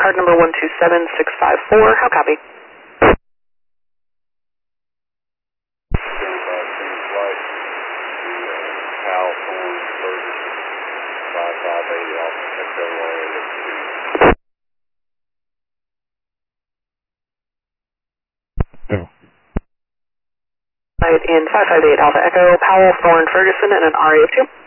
card number 127654. How copy? In 558 Alpha Echo, Powell, Thorne, Ferguson, and an RA of 2.